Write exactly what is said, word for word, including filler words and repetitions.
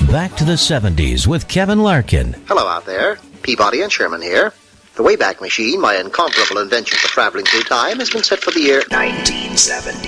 back to the seventies with Kevin Larkin. Hello out there. Peabody and Sherman here. The Wayback Machine, my incomparable invention for traveling through time, has been set for the year nineteen seventy.